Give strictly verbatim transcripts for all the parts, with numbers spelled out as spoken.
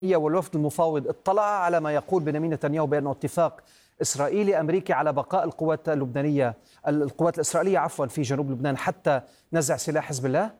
والوفد المفاوض اطلع على ما يقول بنيامين نتنياهو بأنه اتفاق إسرائيلي أمريكي على بقاء القوات اللبنانية القوات الإسرائيلية عفوا في جنوب لبنان حتى نزع سلاح حزب الله؟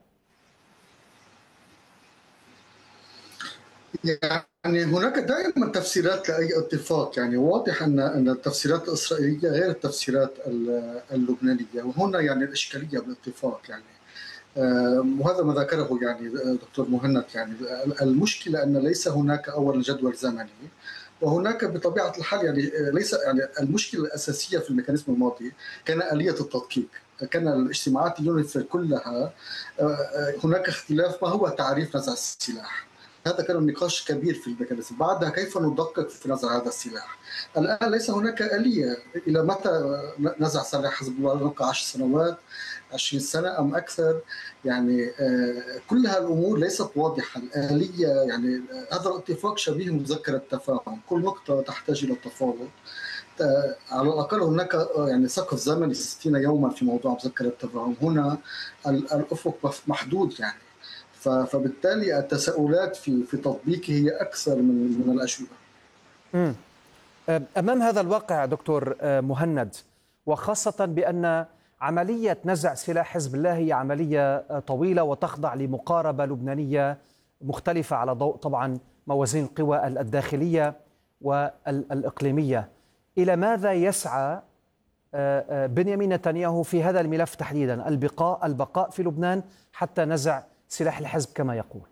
يعني هناك دائما تفسيرات لاي اتفاق، يعني واضح ان ان التفسيرات الاسرائيليه غير التفسيرات اللبنانيه، وهنا يعني الاشكاليه بالاتفاق. يعني وهذا ما ذكره يعني دكتور مهند. يعني المشكله ان ليس هناك اول جدول زمني، وهناك بطبيعه الحال يعني ليس يعني المشكله الاساسيه في الميكانيزم الماضي كان اليه التدقيق. كان الاجتماعات اليونيفيل كلها هناك اختلاف ما هو تعريف نزع السلاح. هذا كان نقاش كبير في الميكانيزم. بعدها كيف ندقق في نزع هذا السلاح؟ الان ليس هناك اليه. الى متى نزع سلاح حزب الله؟ نبقى عشر سنوات، عشرين سنه ام اكثر؟ يعني كل هالامور ليست واضحه. الاليه يعني هذا الاتفاق شبيه مذكره تفاهم، كل نقطه تحتاج الى التفاوض. على الاقل هناك يعني سقف زمني ستين يوما في موضوع مذكره التفاهم. هنا الافق محدود يعني، فبالتالي التساؤلات في في تطبيقه هي اكثر من من الاجوبه. امم امام هذا الواقع دكتور مهند، وخاصه بان عمليه نزع سلاح حزب الله هي عمليه طويله وتخضع لمقاربه لبنانيه مختلفه على ضوء طبعا موازين القوى الداخليه والاقليميه. الى ماذا يسعى بنيامين نتنياهو في هذا الملف تحديدا، البقاء البقاء في لبنان حتى نزع سلاح الحزب كما يقول؟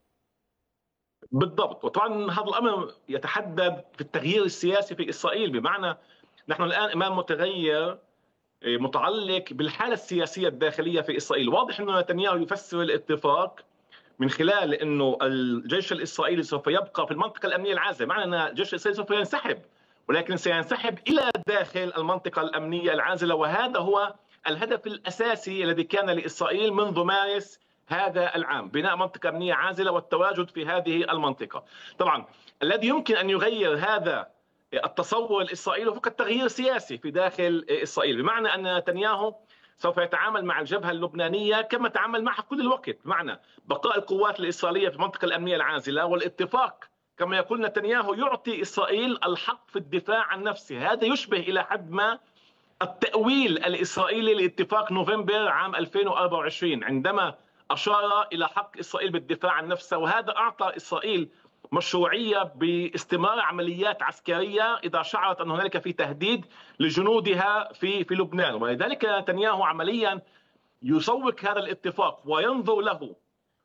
بالضبط. وطبعا هذا الامر يتحدد في التغيير السياسي في اسرائيل، بمعنى نحن الان امام متغير متعلق بالحاله السياسيه الداخليه في اسرائيل. واضح انه نتنياهو يفسر الاتفاق من خلال انه الجيش الاسرائيلي سوف يبقى في المنطقه الامنيه العازله، معنى ان الجيش الاسرائيلي سوف ينسحب، ولكن سينسحب الى داخل المنطقه الامنيه العازله، وهذا هو الهدف الاساسي الذي كان لاسرائيل منذ مارس هذا العام، بناء منطقه امنيه عازله والتواجد في هذه المنطقه. طبعا الذي يمكن ان يغير هذا التصور الاسرائيلي فقط تغيير سياسي في داخل اسرائيل، بمعنى ان نتنياهو سوف يتعامل مع الجبهه اللبنانيه كما تعامل معها كل الوقت، بمعنى بقاء القوات الاسرائيليه في المنطقه الامنيه العازله، والاتفاق كما يقول نتنياهو يعطي اسرائيل الحق في الدفاع عن نفسه. هذا يشبه الى حد ما التأويل الإسرائيلي لاتفاق نوفمبر عام ألفين وأربعة وعشرين عندما أشار إلى حق إسرائيل بالدفاع عن نفسها، وهذا أعطى إسرائيل مشروعية باستمرار عمليات عسكرية إذا شعرت أن هنالك في تهديد لجنودها في في لبنان. ولذلك نتنياهو عمليا يسوق هذا الاتفاق وينظر له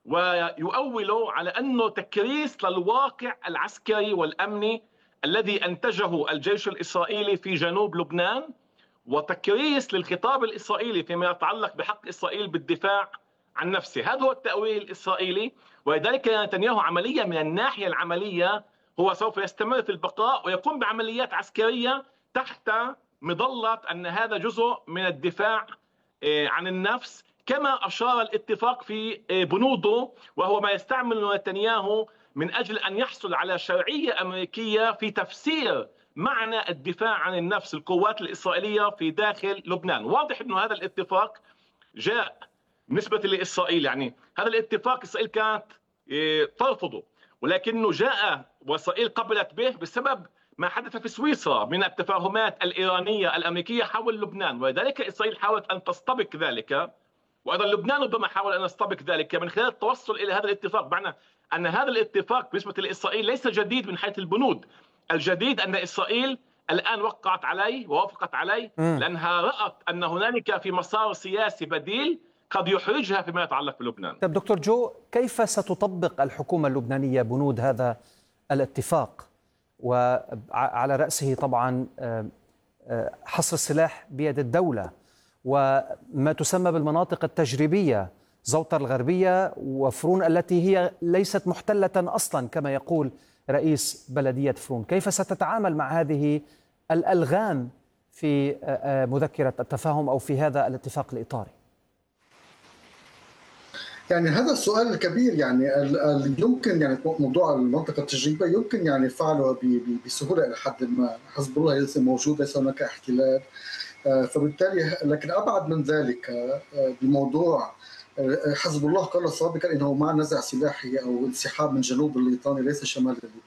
ويؤوله على أنه تكريس للواقع العسكري والأمني الذي أنتجه الجيش الإسرائيلي في جنوب لبنان، وتكريس للخطاب الإسرائيلي فيما يتعلق بحق إسرائيل بالدفاع عن نفسه. هذا هو التأويل الإسرائيلي. ولذلك نتنياهو عمليا من الناحية العملية هو سوف يستمر في البقاء ويقوم بعمليات عسكرية تحت مظلة أن هذا جزء من الدفاع عن النفس، كما أشار الاتفاق في بنوده، وهو ما يستعمل نتنياهو من أجل أن يحصل على شرعية أمريكية في تفسير معنى الدفاع عن النفس القوات الإسرائيلية في داخل لبنان. واضح أنه هذا الاتفاق جاء بالنسبة لإسرائيل، يعني هذا الاتفاق إسرائيل كانت ترفضه، ولكنه جاء وإسرائيل قبلت به بسبب ما حدث في سويسرا من التفاهمات الإيرانية الأمريكية حول لبنان، ولذلك إسرائيل حاولت أن تستبق ذلك، وأيضا لبنان ربما حاول أن يستبق ذلك من خلال التوصل إلى هذا الاتفاق. معنى أن هذا الاتفاق بالنسبة لإسرائيل ليس جديد من حيث البنود، الجديد أن إسرائيل الآن وقعت عليه ووافقت عليه لأنها رأت أن هنالك في مسار سياسي بديل قد يحرجها فيما يتعلق بلبنان. طيب دكتور جو، كيف ستطبق الحكومة اللبنانية بنود هذا الاتفاق، وعلى رأسه طبعا حصر السلاح بيد الدولة وما تسمى بالمناطق التجريبية، زوطر الغربية وفرون التي هي ليست محتلة أصلا كما يقول رئيس بلدية فرون؟ كيف ستتعامل مع هذه الألغام في مذكرة التفاهم أو في هذا الاتفاق الإطاري؟ يعني هذا السؤال الكبير. يعني يمكن يعني موضوع المنطقة التجريبية يمكن يعني فعله بسهولة إلى حد ما. حزب الله ليس موجود، ليس هناك احتلال، فبالتالي لكن أبعد من ذلك بموضوع حزب الله قال سابقا انه مع نزع سلاحه او انسحاب من جنوب الليطاني ليس شمال الليطاني.